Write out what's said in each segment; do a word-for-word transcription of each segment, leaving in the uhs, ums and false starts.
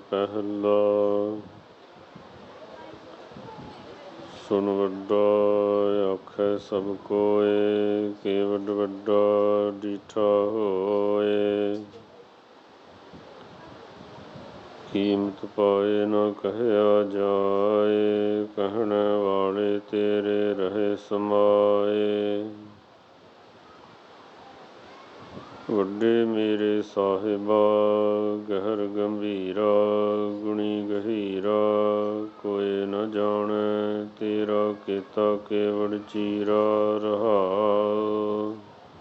ਪਹਿਲਾ। ਸੁਣ ਵੱਡਾ ਆਖੈ ਸਭ ਕੋਇ, ਕੇ ਵੱਡ ਵੱਡਾ ਡੀਠਾ ਹੋਇ। ਕੀਮਤ ਪਾਏ ਨਾ ਕਹਿਆ ਜਾਇ, ਕਹਿਣ ਵਾਲੇ ਤੇਰੇ ਰਹੇ ਸਮਾਏ। ਵੱਡੇ ਮੇਰੇ ਸਾਹਿਬਾ ਗਹਿਰ ਗੰਭੀਰਾ, ਗੁਣੀ ਗਹੀਰਾ ਕੋਇ ਨ ਜਾਣੈ, ਤੇਰਾ ਕੀਤਾ ਕੇਵੜ ਚੀਰਾ ਰਹਾਉ।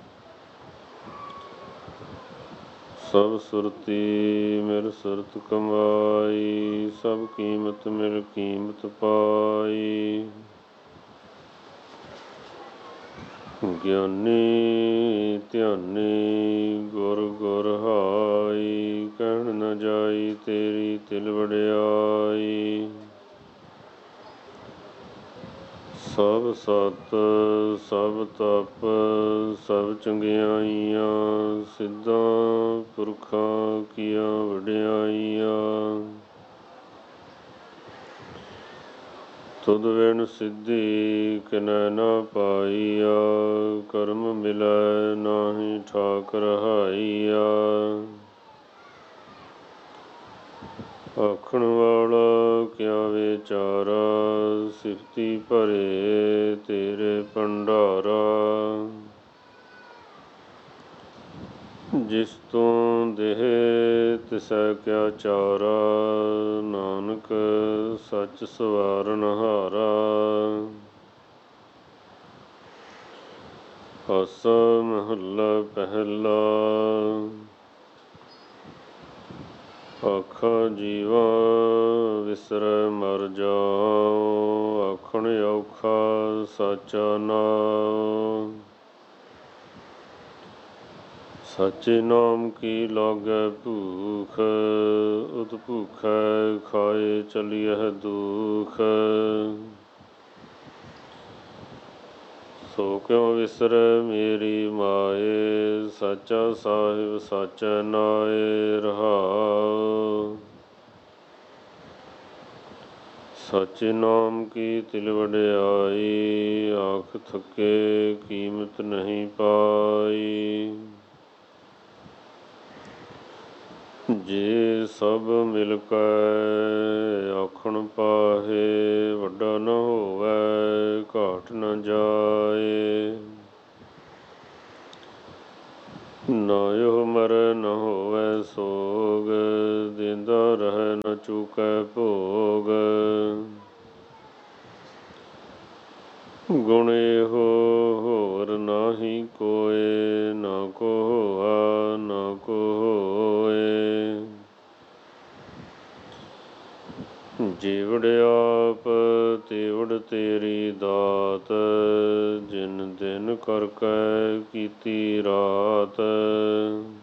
ਸਭ ਸੁਰਤੀ ਮਿਲ ਸੁਰਤ ਕਮਾਈ, ਸਭ ਕੀਮਤ ਮਿਲ ਕੀਮਤ ਪਾਈ। ਗਿਆਨੀ ਧਿਆਨੀ ਗੁਰ ਗੁਰ ਹਾਈ, ਕਹਿਣ ਨ ਜਾਈ ਤੇਰੀ ਤਿਲ ਵਡਿਆਈ। ਸਭ ਸਤ ਸਭ ਤਪ ਸਭ ਚੰਗਿਆਈਆਂ, ਸਿੱਧਾਂ ਪੁਰਖਾਂ ਕੀਆਂ ਵਡਿਆਈਆਂ। ਤੁਧ ਬਿਨ ਸਿੱਧੀ ਕਿਨੈ ਨਾ ਪਾਈਆ, ਕਰਮ ਮਿਲੈ ਨਾਹੀ ਠਾਕ ਰਹਾਈਆ। ਆਖਣ ਵਾਲਾ ਕਿਆ ਵਿਚਾਰਾ, ਸਿਫਤੀ ਭਰੇ ਤੇਰੇ ਭੰਡਾਰਾ। ਜਿਸ ਤੂੰ ਦੇਹ ਤਿਸੈ ਕਿਆ ਚਾਰਾ, ਨਾਨਕ ਸੱਚ ਸਵਾਰਨ ਹਾਰਾ। ਆਸਾ ਮਹੱਲਾ ਪਹਿਲਾ। ਆਖਾਂ ਜੀਵਾ ਵਿਸਰੈ ਮਰ ਜਾਉ, ਆਖਣ ਔਖਾ ਸਾਚਾ ਨਾਉ। ਸਾਚੇ ਨਾਮ ਕੀ ਲਾਗੈ ਭੂਖ, ਉਤ ਭੂਖੈ ਖਾਏ ਚਲੀਅਹਿ ਦੂਖ। ਸੋ ਕਿਉ ਵਿਸਰੈ ਮੇਰੀ ਮਾਏ, ਸਾਚਾ ਸਾਹਿਬ ਸਾਚੈ ਨਾਏ ਰਹਾਉ। ਸਾਚੇ ਨਾਮ ਕੀ ਤਿਲ ਵਡਿਆਈ, ਆਖ ਥਕੇ ਕੀਮਤ ਨਹੀਂ ਪਾਈ। ਜੇ ਸਭ ਮਿਲ ਕੈ ਆਖਣ ਪਾਹੇ, ਵੱਡਾ ਨ ਹੋਵੈ ਘਾਟ ਨ ਜਾਏ। ਨਾਇਓ ਮਰੈ ਨ ਹੋਵੈ ਸੋਗ, ਦੇਂਦਾ ਰਹੈ ਨ ਚੂਕੈ ਭੋਗ। ਗੁਣ ਇਹੋ ਹੋਰ ਨਾਹੀ ਕੋਇ, ਨਾ ਕੋ ਹੋਆ ਨਾ ਕੋ ਹੋਇ। ਜਿਵੜ ਆਪ ਤਿਵੜ ਤੇਰੀ ਦਾਤ, ਜਿਨ ਦਿਨ ਕਰ ਕੈ ਕੀਤੀ ਰਾਤ।